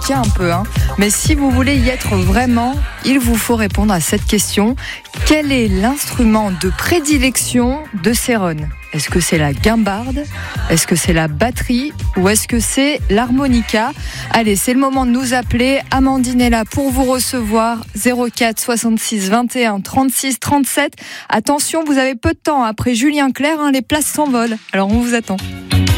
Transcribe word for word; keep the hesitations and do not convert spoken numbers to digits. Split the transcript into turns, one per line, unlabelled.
taquin un peu, hein. Mais si vous voulez y être vraiment, il vous faut répondre à cette question. Quel est l'instrument de prédilection de Céron ? Est-ce que c'est la guimbarde ? Est-ce que c'est la batterie ? Ou est-ce que c'est l'harmonica ? Allez, c'est le moment de nous appeler. Amandine est là pour vous recevoir. zéro quatre soixante-six vingt et un trente-six trente-sept. Attention, vous avez peu de temps. Après Julien Clerc, hein, les places s'envolent. Alors on vous attend.